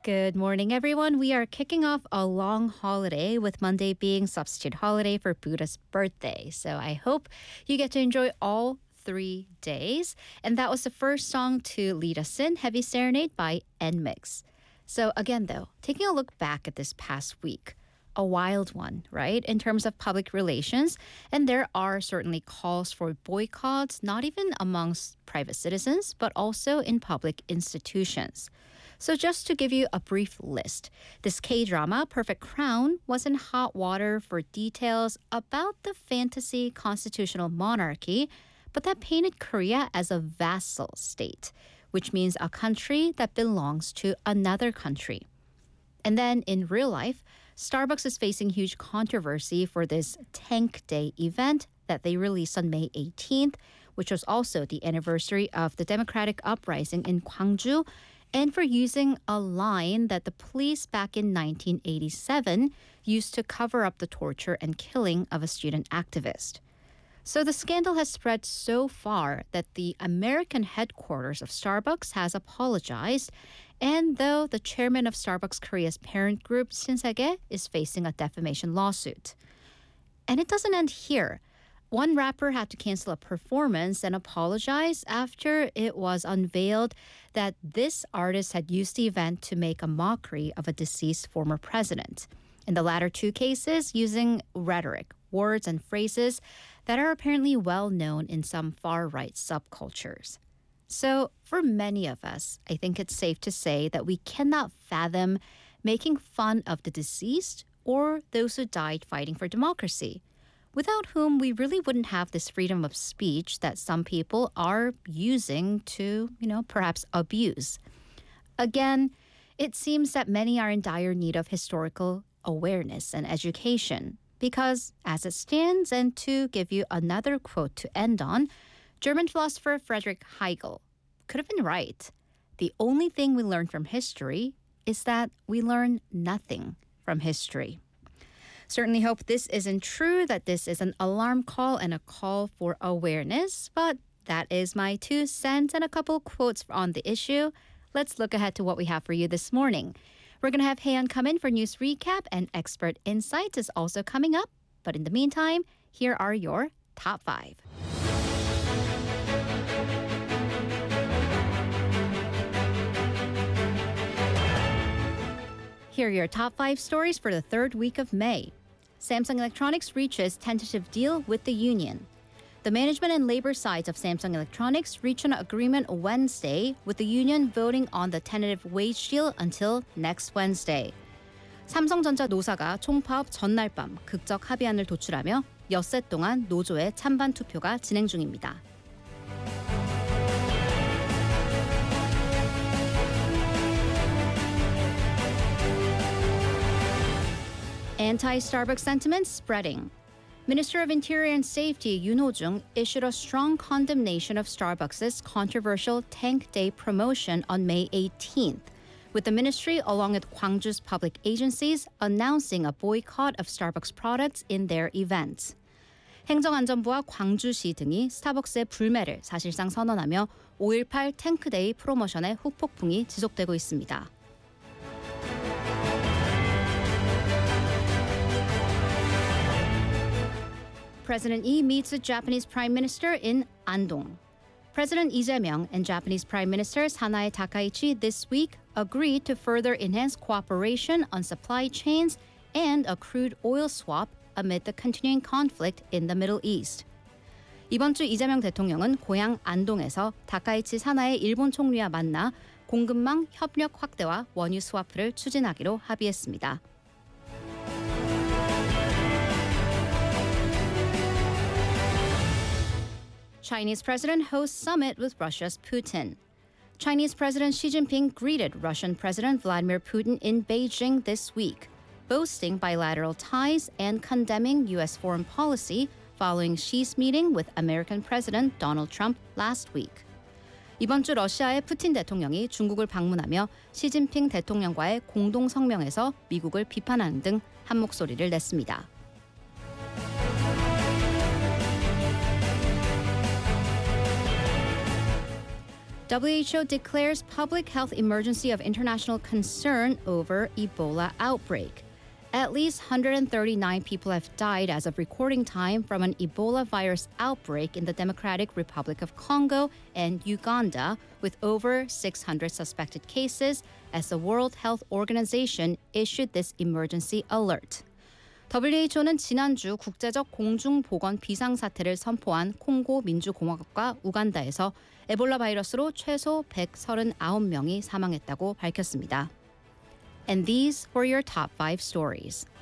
Good morning, everyone. We are kicking off a long holiday with Monday being substitute holiday for Buddha's birthday. So I hope you get to enjoy all 3 days. And that was the first song to lead us in, Heavy Serenade by NMIXX. So again, though, taking a look back at this past week, a wild one, right, in terms of public relations. And there are certainly calls for boycotts, not even amongst private citizens, but also in public institutions. So just to give you a brief list, this K-drama, Perfect Crown, was in hot water for details about the fantasy constitutional monarchy, but that painted Korea as a vassal state, which means a country that belongs to another country. And then in real life, Starbucks is facing huge controversy for this Tank Day event that they released on May 18th, which was also the anniversary of the democratic uprising in Gwangju, and for using a line that the police back in 1987 used to cover up the torture and killing of a student activist. So the scandal has spread so far that the American headquarters of Starbucks has apologized, and though the chairman of Starbucks Korea's parent group, Shinsegae, is facing a defamation lawsuit. And it doesn't end here. One rapper had to cancel a performance and apologize after it was unveiled that this artist had used the event to make a mockery of a deceased former president. In the latter two cases, using rhetoric, words, and phrases that are apparently well known in some far-right subcultures. So for many of us, I think it's safe to say that we cannot fathom making fun of the deceased or those who died fighting for democracy, without whom we really wouldn't have this freedom of speech that some people are using to, perhaps abuse. Again, it seems that many are in dire need of historical awareness and education because, as it stands, and to give you another quote to end on, German philosopher Friedrich Hegel could have been right. The only thing we learn from history is that we learn nothing from history. Certainly hope this isn't true, that this is an alarm call and a call for awareness, but that is my 2 cents and a couple quotes on the issue. Let's look ahead to what we have for you this morning. We're going to have Haeyeon come in for news recap, and expert insights is also coming up. But in the meantime, here are your top 5. Here are your top 5 stories for the third week of May. Samsung Electronics reaches tentative deal with the union. The management and labor sides of Samsung Electronics reached an agreement Wednesday, with the union voting on the tentative wage deal until next Wednesday. 삼성전자 노사가 총파업 전날 밤 극적 합의안을 도출하며 엿새 동안 노조의 찬반 투표가 진행 중입니다. Anti-Starbucks sentiment spreading. Minister of Interior and Safety Yoon Ho-jung issued a strong condemnation of Starbucks' controversial Tank Day promotion on May 18th, with the ministry along with Gwangju's public agencies announcing a boycott of Starbucks products in their events. 행정안전부와 광주시 등이 스타벅스의 불매를 사실상 선언하며 5.18 탱크데이 프로모션의 후폭풍이 지속되고 있습니다. President Lee meets the Japanese Prime Minister in Andong. President Lee Jae-myung and Japanese Prime Minister Sanae Takaichi this week agreed to further enhance cooperation on supply chains and a crude oil swap amid the continuing conflict in the Middle East. 이번 주 이재명 대통령은 고향 안동에서 다카이치 사나의 일본 총리와 만나 공급망 협력 확대와 원유 스와프를 추진하기로 합의했습니다. Chinese president hosts summit with Russia's Putin. Chinese President Xi Jinping greeted Russian President Vladimir Putin in Beijing this week, boasting bilateral ties and condemning U.S. foreign policy following Xi's meeting with American President Donald Trump last week. 이번 주 러시아의 푸틴 대통령이 중국을 방문하며 시진핑 대통령과의 공동 성명에서 미국을 비판하는 등 한 목소리를 냈습니다. WHO declares public health emergency of international concern over Ebola outbreak. At least 139 people have died as of recording time from an Ebola virus outbreak in the Democratic Republic of Congo and Uganda, with over 600 suspected cases, as the World Health Organization issued this emergency alert. WHO는 지난주 국제적 공중보건 비상사태를 선포한 콩고 민주공화국과 우간다에서 에볼라 바이러스로 최소 139명이 사망했다고 밝혔습니다. And these were your top 5 stories.